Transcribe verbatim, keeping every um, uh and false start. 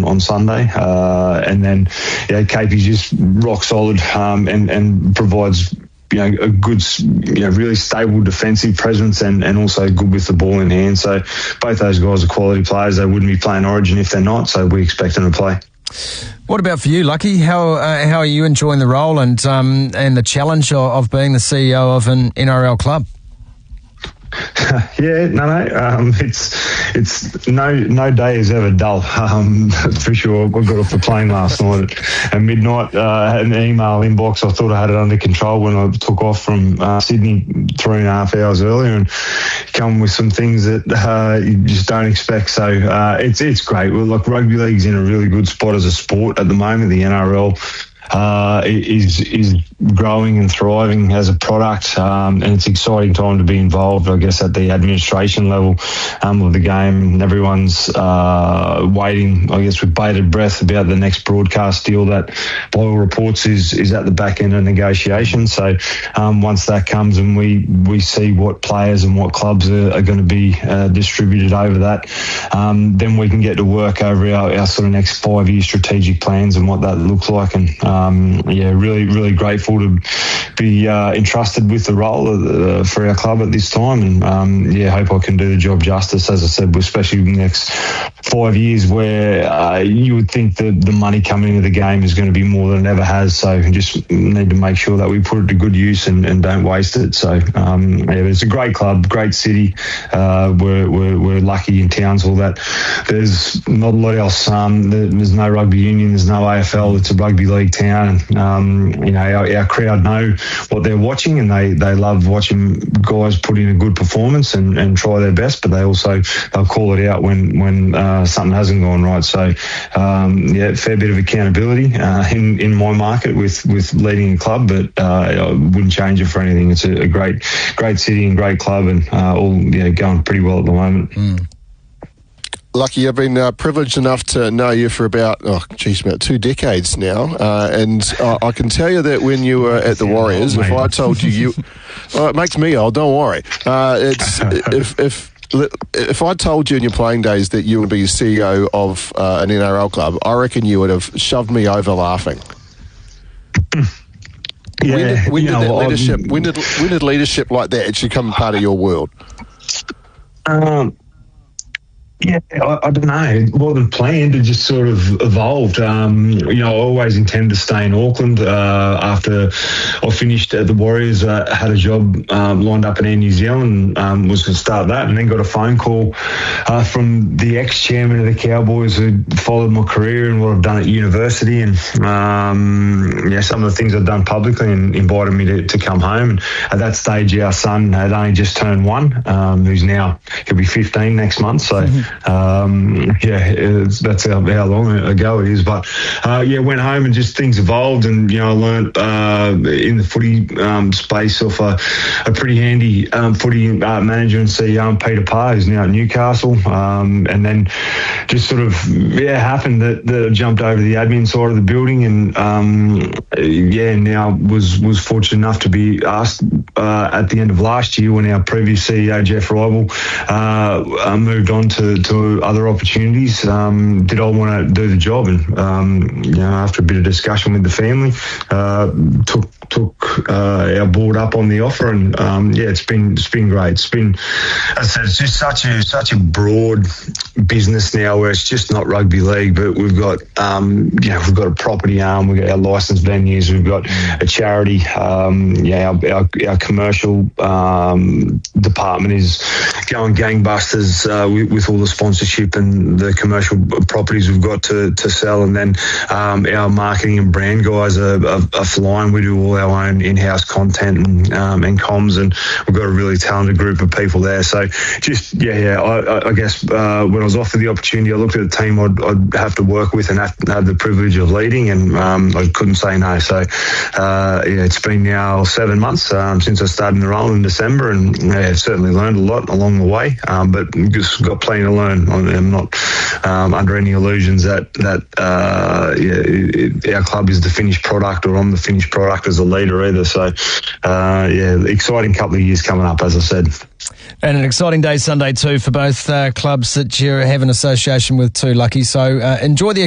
on Sunday, uh, and then yeah, K P's just rock solid um, and and provides, you know, a good, you know, really stable defensive presence and, and also good with the ball in hand. So both those guys are quality players. They wouldn't be playing Origin if they're not, so we expect them to play. What about for you, Lucky? How uh, how are you enjoying the role and um, and the challenge of, of being the C E O of an N R L club? Yeah, no, no. Um, it's it's no no day is ever dull. Um, for sure. I got off the plane last night at, at midnight. Uh, had an email inbox. I thought I had it under control when I took off from uh, Sydney three and a half hours earlier, and come with some things that uh, you just don't expect. So uh, it's it's great. Well, like rugby league's in a really good spot as a sport at the moment. The N R L uh, is is growing and thriving as a product, um, and it's an exciting time to be involved, I guess, at the administration level um, of the game. And everyone's uh, waiting, I guess, with bated breath about the next broadcast deal that, by all reports, is is at the back end of negotiations. So um, once that comes and we, we see what players and what clubs are, are going to be uh, distributed over that, um, then we can get to work over our, our sort of next five-year strategic plans and what that looks like. And um, yeah, really, really grateful to be uh, entrusted with the role uh, for our club at this time, and um, yeah, hope I can do the job justice. As I said, especially in the next five years, where uh, you would think that the money coming into the game is going to be more than it ever has. So just need to make sure that we put it to good use and, and don't waste it. So um, yeah, it's a great club, great city. Uh, we're, we're we're lucky in Townsville that there's not a lot else. Um, there's no rugby union, there's no A F L. It's a rugby league town. And, um, you know, our, our crowd know what they're watching, and they, they love watching guys put in a good performance and, and try their best, but they also they'll call it out when when uh, something hasn't gone right. So um, yeah, fair bit of accountability uh, in in my market with with leading a club, but uh, I wouldn't change it for anything. It's a, a great great city and great club, and uh, all yeah going pretty well at the moment. Mm. Lucky, I've been uh, privileged enough to know you for about, oh, geez, about two decades now. Uh, and uh, I can tell you that when you were at the Warriors, if I told you you... Well, it makes me old, don't worry. Uh, it's if if if I told you in your playing days that you would be C E O of uh, an N R L club, I reckon you would have shoved me over laughing. Yeah, when did, when did know, that leadership, when did, when did leadership like that actually become part of your world? Um... Yeah, I, I don't know. It wasn't planned. It just sort of evolved. Um, you know, I always intended to stay in Auckland. Uh, after I finished at the Warriors, I had a job um, lined up in Air New Zealand, um, was going to start that, and then got a phone call uh, from the ex-chairman of the Cowboys who followed my career and what I've done at university, and um, yeah, some of the things I've done publicly, and invited me to, to come home. And at that stage, our son had only just turned one, um, who's now, he'll be fifteen next month, so... Mm-hmm. Um, yeah, it's, that's how, how long ago it is. But uh, yeah, went home and just things evolved, and you know, I learnt uh, in the footy um, space off a, a pretty handy um, footy uh, manager and C E O, Peter Parr, who's now at Newcastle, um, and then just sort of yeah happened that, that I jumped over the admin side of the building, and um, yeah, now was was fortunate enough to be asked uh, at the end of last year when our previous C E O Jeff Rival uh, moved on to to other opportunities. Um, did I want to do the job? And um, you know, after a bit of discussion with the family, uh, took took uh, our board up on the offer, and um, yeah, it's been it's been great. It's been, as I said, it's just such a such a broad business now, where it's just not rugby league, but we've got um, you know we've got a property arm, we've got our licensed venues, we've got a charity. Um, yeah, our, our, our commercial um, department is going gangbusters uh, with, with all the sponsorship and the commercial properties we've got to, to sell, and then um, our marketing and brand guys are, are, are flying. We do all our own in-house content and, um, and comms, and we've got a really talented group of people there. So just yeah, yeah. I, I guess uh, when I was offered the opportunity, I looked at the team I'd, I'd have to work with and have, have the privilege of leading, and um, I couldn't say no. So uh, yeah, it's been now seven months um, since I started in the role in December, and yeah, I've certainly learned a lot along the way, um, but just got plenty to learn. I'm not um, under any illusions that that uh, yeah, it, it, our club is the finished product, or I'm the finished product as a leader either. So uh, yeah, exciting couple of years coming up, as I said. And an exciting day Sunday too for both uh, clubs that you have an association with too, Lucky. So uh, enjoy the